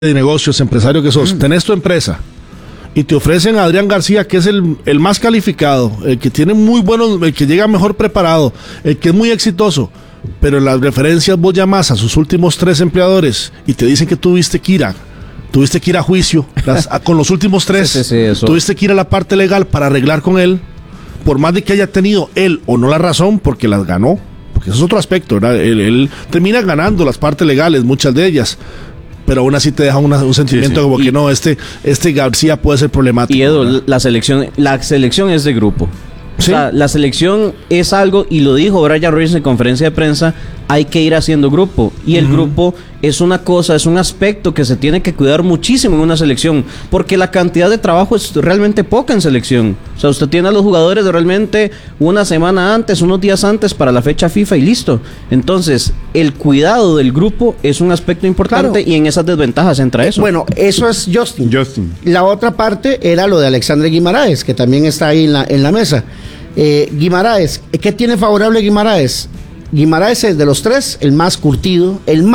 de negocios, empresario que sos, tenés tu empresa y te ofrecen a Adrián García, que es el más calificado, el que tiene muy buenos, el que llega mejor preparado, el que es muy exitoso, pero en las referencias vos llamás a sus últimos 3 empleadores y te dicen que tuviste que ir a juicio con los últimos 3, sí, tuviste que ir a la parte legal para arreglar con él, por más de que haya tenido él o no la razón, porque las ganó, porque eso es otro aspecto, ¿verdad? Él termina ganando las partes legales, muchas de ellas, pero aún así te deja un sentimiento como que no, este García puede ser problemático. Y Edu, la selección es de grupo. ¿Sí? O sea, la selección es algo, y lo dijo Brian Ruiz en conferencia de prensa, hay que ir haciendo grupo. Y el grupo es una cosa, es un aspecto que se tiene que cuidar muchísimo en una selección, porque la cantidad de trabajo es realmente poca en selección. O sea, usted tiene a los jugadores de realmente una semana antes, unos días antes para la fecha FIFA y listo. Entonces, el cuidado del grupo es un aspecto importante, claro, y en esas desventajas entra eso. Bueno, eso es Justin. La otra parte era lo de Alexandre Guimaraes, que también está ahí en la mesa. Guimaraes, ¿qué tiene favorable Guimaraes? Guimaraes es de los 3 el más curtido,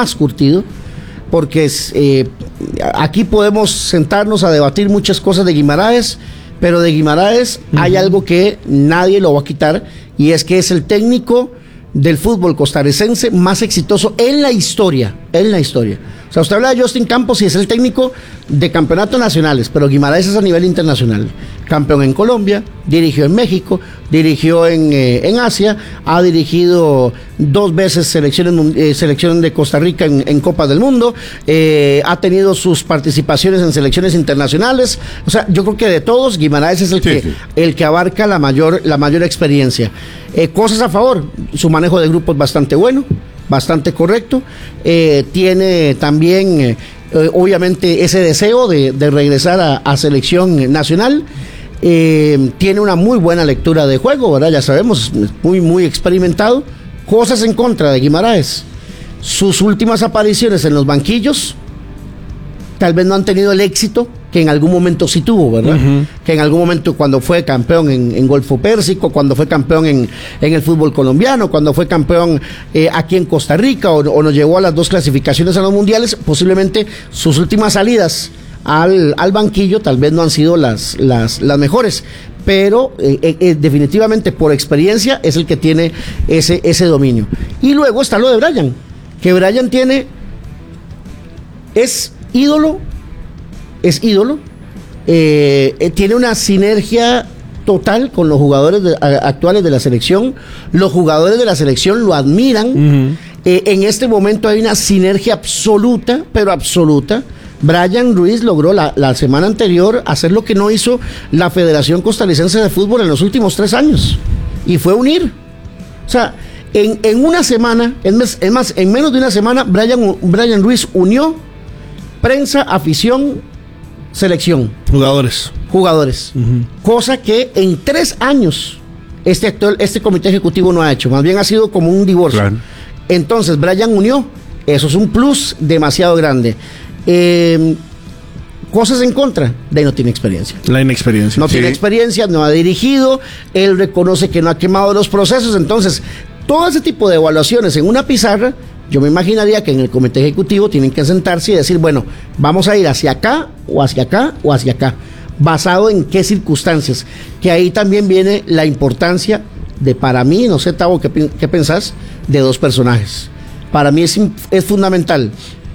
porque aquí podemos sentarnos a debatir muchas cosas de Guimaraes, pero de Guimaraes hay algo que nadie lo va a quitar, y es que es el técnico del fútbol costarricense más exitoso en la historia. O sea, usted habla de Justin Campos y es el técnico de campeonatos nacionales, pero Guimaraes es a nivel internacional. Campeón en Colombia, dirigió en México, dirigió en Asia, ha dirigido 2 veces selección de Costa Rica en Copa del Mundo, ha tenido sus participaciones en selecciones internacionales. O sea, yo creo que de todos, Guimaraes es el que abarca la mayor experiencia. Cosas a favor, su manejo de grupo es bastante bueno, bastante correcto, tiene también obviamente ese deseo de regresar a selección nacional, tiene una muy buena lectura de juego, ¿verdad? Ya sabemos, muy experimentado. Cosas en contra de Guimaraes: sus últimas apariciones en los banquillos tal vez no han tenido el éxito que en algún momento sí tuvo, ¿verdad? Que en algún momento, cuando fue campeón en Golfo Pérsico, cuando fue campeón en el fútbol colombiano, cuando fue campeón aquí en Costa Rica, o nos llevó a las 2 clasificaciones a los mundiales, posiblemente sus últimas salidas al banquillo tal vez no han sido las mejores, pero definitivamente por experiencia es el que tiene ese dominio. Y luego está lo de Brian, que Brian es ídolo, tiene una sinergia total con los jugadores actuales de la selección. Los jugadores de la selección lo admiran. En este momento hay una sinergia absoluta, pero absoluta. Brian Ruiz logró la semana anterior hacer lo que no hizo la Federación Costarricense de Fútbol en los últimos 3 años, y fue unir. O sea, en una semana, es más, en menos de una semana, Brian Ruiz unió prensa, afición, selección, jugadores, cosa que en 3 años este comité ejecutivo no ha hecho. Más bien ha sido como un divorcio. Claro. Entonces Brian unió, eso es un plus demasiado grande. Cosas en contra, de ahí no tiene experiencia. La inexperiencia. No tiene experiencia, no ha dirigido, él reconoce que no ha quemado los procesos. Entonces, todo ese tipo de evaluaciones en una pizarra, yo me imaginaría que en el comité ejecutivo tienen que sentarse y decir, bueno, vamos a ir hacia acá, o hacia acá, o hacia acá, basado en qué circunstancias. Que ahí también viene la importancia de, para mí, no sé, Tavo, ¿qué pensás? De 2 personajes. Para mí es fundamental.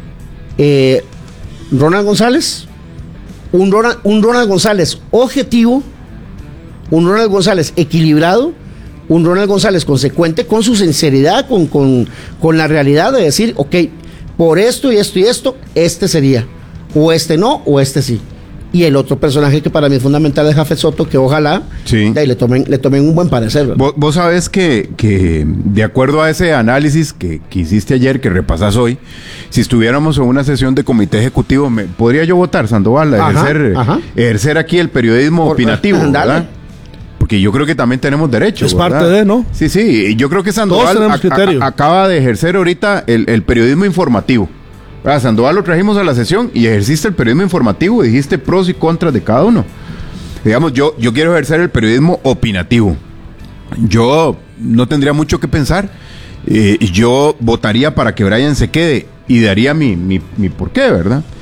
Ronald González, un Ronald González objetivo, un Ronald González equilibrado, un Ronald González consecuente con su sinceridad, con la realidad de decir, ok, por esto y esto y esto, este sería, o este no, o este sí. Y el otro personaje que para mí es fundamental es Jafet Soto, que ojalá le tomen un buen parecer. Vos sabés que de acuerdo a ese análisis que hiciste ayer, que repasás hoy, si estuviéramos en una sesión de comité ejecutivo, ¿podría yo votar, Sandoval, ejercer aquí el periodismo opinativo, ¿verdad? Porque yo creo que también tenemos derecho. Es ¿verdad? parte de, ¿no? Sí, yo creo que Sandoval acaba de ejercer ahorita el periodismo informativo. A Sandoval lo trajimos a la sesión y ejerciste el periodismo informativo, dijiste pros y contras de cada uno. Digamos, yo quiero ejercer el periodismo opinativo. Yo no tendría mucho que pensar. Yo votaría para que Brian se quede y daría mi porqué, ¿verdad?